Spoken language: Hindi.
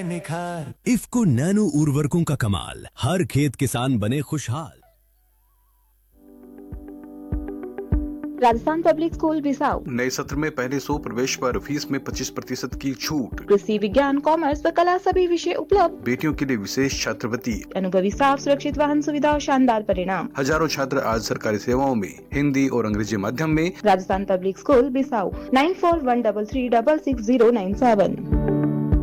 निखार। इफ्को नैनो उर्वरकों का कमाल, हर खेत किसान बने खुशहाल। राजस्थान पब्लिक स्कूल बिसाऊ नए सत्र में पहले 100 प्रवेश पर फीस में 25% की छूट। कृषि विज्ञान, कॉमर्स व कला सभी विषय उपलब्ध। बेटियों के लिए विशेष छात्रवृत्ति, अनुभवी स्टाफ, सुरक्षित वाहन सुविधा और शानदार परिणाम। हजारों छात्र आज सरकारी सेवाओं में हिंदी और अंग्रेजी माध्यम में। Rajasthan public school Bissau 9413336097।